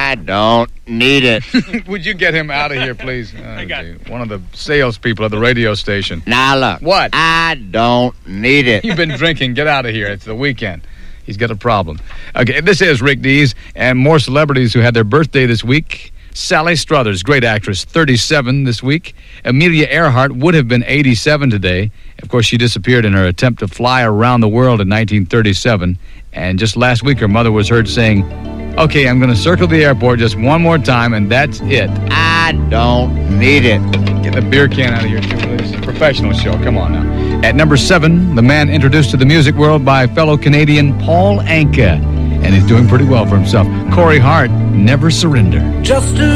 I don't need it. Would you get him out of here, please? I got one of the salespeople at the radio station. Now look. What? I don't need it. You've been drinking. Get out of here. It's the weekend. He's got a problem. Okay, this is Rick Dees, and more celebrities who had their birthday this week. Sally Struthers, great actress, 37 this week. Amelia Earhart would have been 87 today. Of course, she disappeared in her attempt to fly around the world in 1937. And just last week, her mother was heard saying, "Okay, I'm going to circle the airport just one more time, and that's it." I don't need it. Get the beer can out of here, too. This is a professional show. Come on now. At number 7, the man introduced to the music world by fellow Canadian Paul Anka. And he's doing pretty well for himself. Corey Hart, Never Surrender. Just